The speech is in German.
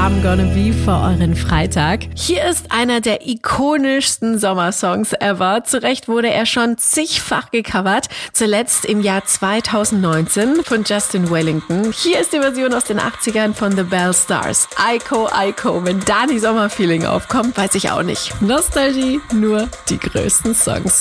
I'm Gonna Be für euren Freitag. Hier ist einer der ikonischsten Sommersongs ever. Zu Recht wurde er schon zigfach gecovert. Zuletzt im Jahr 2019 von Justin Wellington. Hier ist die Version aus den 80ern von The Bell Stars. Aiko, Aiko. Wenn da die Sommerfeeling aufkommt, weiß ich auch nicht. Nostalgie, nur die größten Songs.